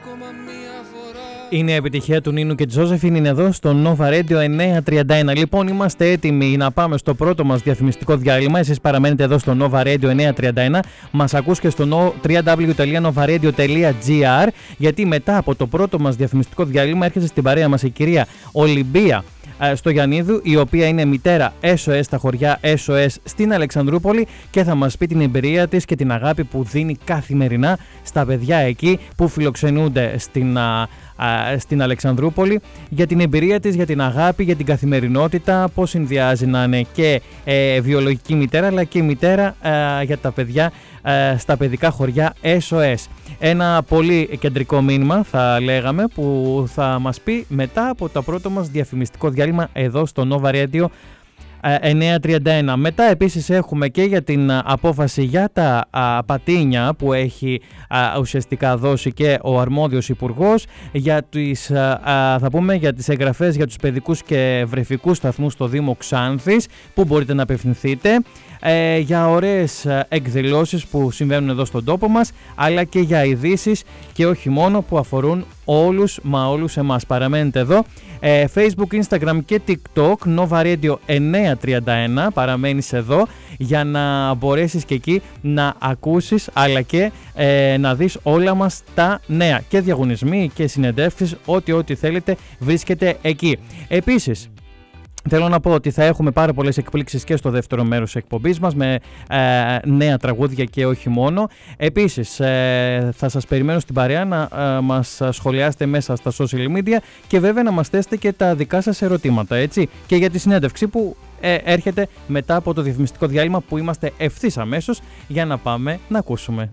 Είναι η επιτυχία του Νίνου και της Ζώζεφιν, είναι εδώ στο Nova Radio 931. Λοιπόν, είμαστε έτοιμοι να πάμε στο πρώτο μας διαφημιστικό διάλειμμα. Εσείς παραμένετε εδώ στο Nova Radio 931. Μας ακούς και στο www.novaradio.gr, γιατί μετά από το πρώτο μας διαφημιστικό διάλειμμα έρχεται στην παρέα μας η κυρία Ολυμπία Στογιαννίδου, η οποία είναι μητέρα SOS στα χωριά SOS στην Αλεξανδρούπολη και θα μας πει την εμπειρία της και την αγάπη που δίνει καθημερινά στα παιδιά εκεί που φιλοξενούνται στην Αλεξανδρούπολη, για την εμπειρία της, για την αγάπη, για την καθημερινότητα, πώς συνδυάζει να είναι και βιολογική μητέρα αλλά και μητέρα για τα παιδιά στα παιδικά χωριά SOS. Ένα πολύ κεντρικό μήνυμα θα λέγαμε που θα μας πει μετά από το πρώτο μας διαφημιστικό διάλειμμα εδώ στο Nova Radio 931. Μετά επίσης έχουμε και για την απόφαση για τα πατίνια που έχει ουσιαστικά δώσει και ο αρμόδιος υπουργός, για τις, θα πούμε για τις εγγραφές για τους παιδικούς και βρεφικούς σταθμούς στο Δήμο Ξάνθης που μπορείτε να απευθυνθείτε, για ωραίες εκδηλώσεις που συμβαίνουν εδώ στον τόπο μας, αλλά και για ειδήσεις και όχι μόνο που αφορούν όλους μα όλους εμάς. Παραμένετε εδώ, Facebook, Instagram και TikTok, Nova Radio 931, παραμένεις εδώ για να μπορέσεις και εκεί να ακούσεις αλλά και να δεις όλα μας τα νέα και διαγωνισμοί και συνεντεύξεις, ό,τι θέλετε βρίσκεται εκεί. Επίσης, θέλω να πω ότι θα έχουμε πάρα πολλές εκπλήξεις και στο δεύτερο μέρος της εκπομπής μας με νέα τραγούδια και όχι μόνο. Επίσης θα σας περιμένω στην παρέα να μας σχολιάσετε μέσα στα social media και βέβαια να μας θέσετε και τα δικά σας ερωτήματα, έτσι, και για τη συνέντευξη που έρχεται μετά από το διαφημιστικό διάλειμμα που είμαστε ευθύς αμέσως για να πάμε να ακούσουμε.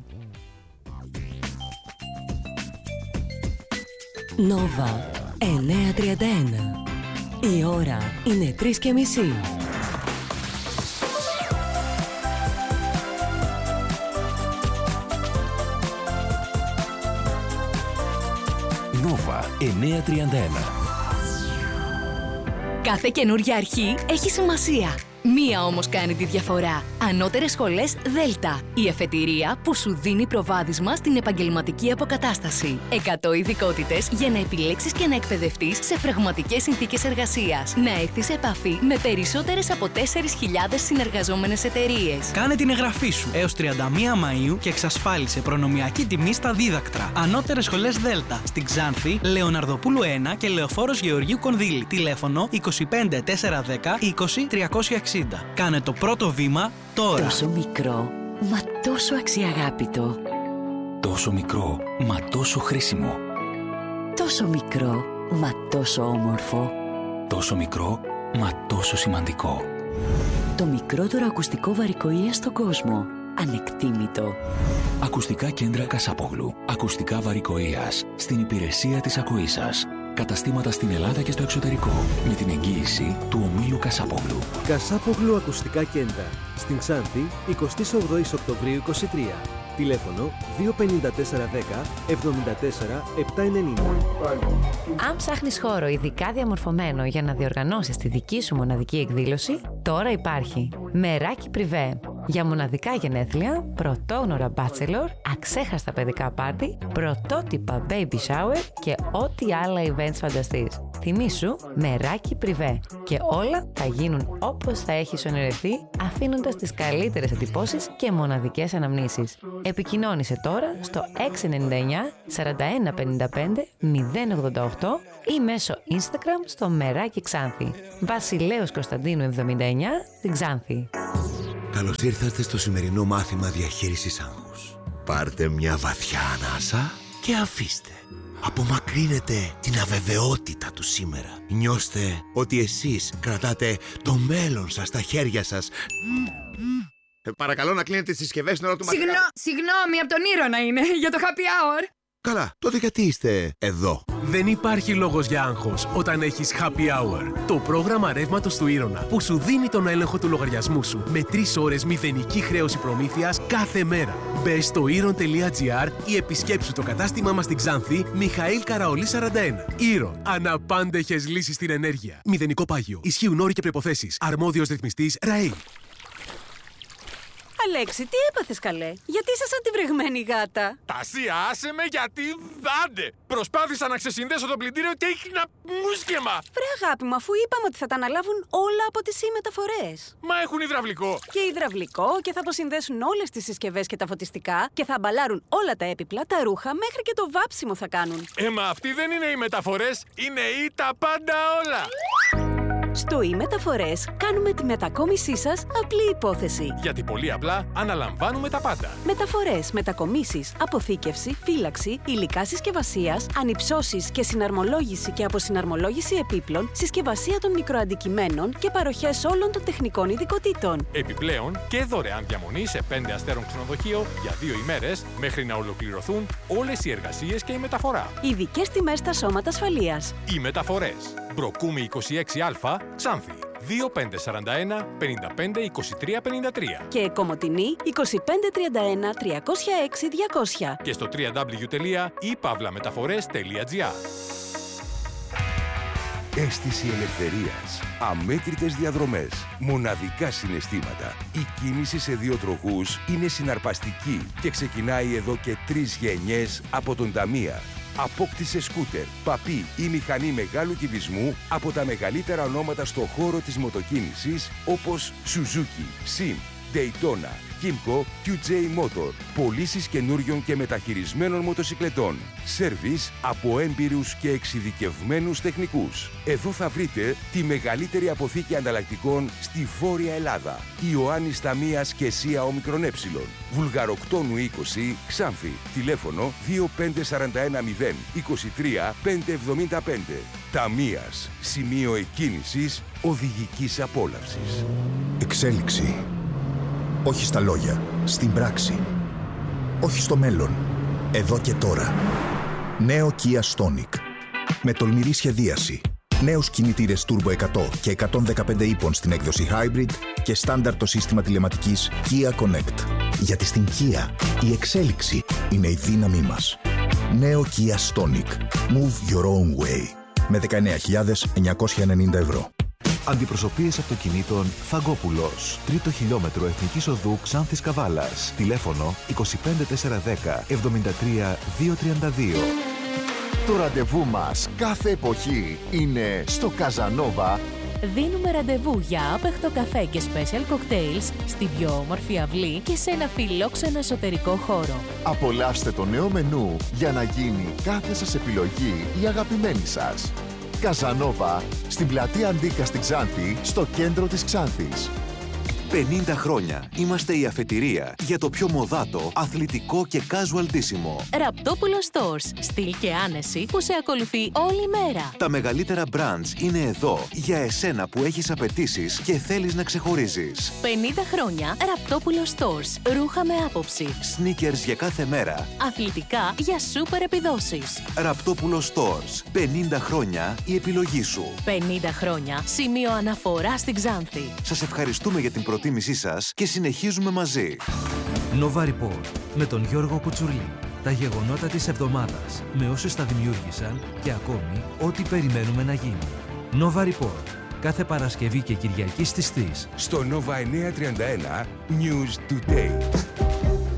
Nova 931. Η ώρα είναι 3:30. Nova 931. Κάθε καινούργια αρχή έχει σημασία. Μία όμως κάνει τη διαφορά. Ανώτερες σχολές Δέλτα. Η εφετηρία που σου δίνει προβάδισμα στην επαγγελματική αποκατάσταση. 100 ειδικότητες για να επιλέξεις και να εκπαιδευτείς σε πραγματικές συνθήκες εργασίας. Να έρθεις σε επαφή με περισσότερες από 4.000 συνεργαζόμενες εταιρείες. Κάνε την εγγραφή σου έως 31 Μαΐου και εξασφάλισε προνομιακή τιμή στα δίδακτρα. Ανώτερες σχολές Δέλτα. Στην Ξάνθη, Λεωναρδοπούλου 1 και Λεωφόρος Γεωργίου Κονδύλη. Τηλέφωνο 25 410 20 360. Κάνε το πρώτο βήμα τώρα. Τόσο μικρό, μα τόσο αξιαγάπητο. Τόσο μικρό, μα τόσο χρήσιμο. Τόσο μικρό, μα τόσο όμορφο. Τόσο μικρό, μα τόσο σημαντικό. Το μικρότερο ακουστικό βαρικοΐα στον κόσμο. Ανεκτήμητο. Ακουστικά κέντρα Κασάπογλου. Ακουστικά βαρικοΐας. Στην υπηρεσία της ακοής σας. Καταστήματα στην Ελλάδα και στο εξωτερικό. Με την εγγύηση του ομίλου Κασάπογλου. Κασάπογλου Ακουστικά Κέντρα. Στην Ξάνθη, 28 Οκτωβρίου 23. Τηλέφωνο 25410 74 790. Αν ψάχνεις χώρο ειδικά διαμορφωμένο για να διοργανώσεις τη δική σου μοναδική εκδήλωση, τώρα υπάρχει Μεράκι Πριβέ. Για μοναδικά γενέθλια, πρωτόγνωρα bachelor, αξέχαστα παιδικά πάρτι, πρωτότυπα baby shower και ό,τι άλλα events φανταστείς. Θυμήσου Μεράκι Πριβέ και όλα θα γίνουν όπως θα έχεις ονειρευτεί, αφήνοντας τις καλύτερες εντυπώσεις και μοναδικές αναμνήσεις. Επικοινώνησε τώρα στο 699 4155 088 ή μέσω Instagram στο Μεράκι Ξάνθη. Βασιλέως Κωνσταντίνου 79 στην Ξάνθη. Καλώς ήρθατε στο σημερινό μάθημα διαχείρισης άγχους. Πάρτε μια βαθιά ανάσα και αφήστε. Απομακρύνετε την αβεβαιότητα του σήμερα. Νιώστε ότι εσείς κρατάτε το μέλλον σας στα χέρια σας. Παρακαλώ να κλείνετε τις συσκευές στην ώρα του μαθήματος. Συγγνώμη, από τον Ήρωνα είναι, για το happy hour. Καλά, τότε γιατί είστε εδώ? Δεν υπάρχει λόγος για άγχος όταν έχεις Happy Hour. Το πρόγραμμα ρεύματος του Ήρωνα που σου δίνει τον έλεγχο του λογαριασμού σου με 3 ώρες μηδενική χρέωση προμήθειας κάθε μέρα. Μπες στο Iron.gr ή επισκέψου το κατάστημά μας στην Ξάνθη, Μιχαήλ Καραολή 41. Iron. Αναπάντεχες λύσεις στην ενέργεια. Μηδενικό πάγιο. Ισχύουν όροι και προϋποθέσεις. Αρμόδιος ρυθμιστής ΡΑΕ. Αλέξη, τι έπαθες καλέ? Γιατί είσαι σαν τη βρεγμένη γάτα? Τασία, άσε με γιατί δάντε! Προσπάθησα να ξεσυνδέσω το πλυντήριο και έχει ένα μουσκεμα! Βρε αγάπη μου, αφού είπαμε ότι θα τα αναλάβουν όλα από τις μεταφορές. Μα έχουν υδραυλικό. Και υδραυλικό και θα αποσυνδέσουν όλες τις συσκευές και τα φωτιστικά και θα αμπαλάρουν όλα τα έπιπλα, τα ρούχα, μέχρι και το βάψιμο θα κάνουν. Μα αυτοί δεν είναι οι μεταφορές, είναι οι τα πάντα όλα! Στο e-μεταφορές κάνουμε τη μετακόμισή σας απλή υπόθεση. Γιατί πολύ απλά αναλαμβάνουμε τα πάντα. Μεταφορές, μετακομίσεις, αποθήκευση, φύλαξη, υλικά συσκευασίας, ανυψώσεις και συναρμολόγηση και αποσυναρμολόγηση επίπλων, συσκευασία των μικροαντικειμένων και παροχές όλων των τεχνικών ειδικοτήτων. Επιπλέον και δωρεάν διαμονή σε 5 αστέρων ξενοδοχείο για 2 ημέρες μέχρι να ολοκληρωθούν όλες οι εργασίες και η μεταφορά. Ειδικές τιμές στα σώματα ασφαλείας. Οι μεταφορές. Μπροκούμη 26Α, Ξάνθη. 2541 55 23 53. Και Κομοτηνή 2531 306 200. Και στο www.ipavlametaphores.gr. Αίσθηση ελευθερίας, αμέτρητες διαδρομές, μοναδικά συναισθήματα. Η κίνηση σε 2 τροχούς είναι συναρπαστική και ξεκινάει εδώ και 3 γενιές από τον Ταμία. Απόκτησε σκούτερ, παπί ή μηχανή μεγάλου κυβισμού από τα μεγαλύτερα ονόματα στο χώρο της μοτοκίνησης όπως Suzuki, Sim, Daytona, Kymco, QJ Motor. Πωλήσεις καινούριων και μεταχειρισμένων μοτοσικλετών. Σέρβις από έμπειρους και εξειδικευμένους τεχνικούς. Εδώ θα βρείτε τη μεγαλύτερη αποθήκη ανταλλακτικών στη Βόρεια Ελλάδα. Ιωάννης Ταμίας και ΣΥΑ ΟΜΕ. Βουλγαροκτόνου 20, Ξάνθη. Τηλέφωνο 25410 23 575. Ταμίας. Σημείο εκκίνησης οδηγικής απόλαυσης. Εξέλιξη. Όχι στα λόγια, στην πράξη. Όχι στο μέλλον, εδώ και τώρα. Νέο Kia Stonic. Με τολμηρή σχεδίαση. Νέους κινητήρες Turbo 100 και 115 ύπων στην έκδοση Hybrid και στάνταρ το σύστημα τηλεματικής Kia Connect. Γιατί στην Kia η εξέλιξη είναι η δύναμή μας. Νέο Kia Stonic. Move your own way. Με 19.990 ευρώ. Αντιπροσωπείες αυτοκινήτων Φαγκόπουλος. 3ο χιλιόμετρο Εθνικής Οδού Ξάνθης Καβάλας. Τηλέφωνο 25410 73 232. Το ραντεβού μας κάθε εποχή είναι στο Καζανόβα. Δίνουμε ραντεβού για άπεχτο καφέ και special cocktails στην πιο όμορφη αυλή και σε ένα φιλόξενο εσωτερικό χώρο. Απολαύστε το νέο μενού για να γίνει κάθε σας επιλογή η αγαπημένη σας. Καζανόβα, στην πλατεία Αντίκα στην Ξάνθη, στο κέντρο της Ξάνθης. 50 χρόνια είμαστε η αφετηρία για το πιο μοδάτο, αθλητικό και casual ντύσιμο. Ραπτόπουλο Stores. Στυλ και άνεση που σε ακολουθεί όλη μέρα. Τα μεγαλύτερα brands είναι εδώ για εσένα που έχεις απαιτήσεις και θέλεις να ξεχωρίζεις. 50 χρόνια Ραπτόπουλο Stores. Ρούχα με άποψη. Sneakers για κάθε μέρα. Αθλητικά για σούπερ επιδόσεις. Ραπτόπουλο Stores. 50 χρόνια η επιλογή σου. 50 χρόνια σημείο αναφορά στην Ξάνθη. Σας ευχαριστούμε για την προτίμησή σας και συνεχίζουμε μαζί. Nova Report με τον Γιώργο Κουτσουρλή. Τα γεγονότα της εβδομάδας με όσους τα δημιούργησαν και ακόμη ό,τι περιμένουμε να γίνει. Nova Report. Κάθε Παρασκευή και Κυριακή στις 3. Στο Nova 931 News Today.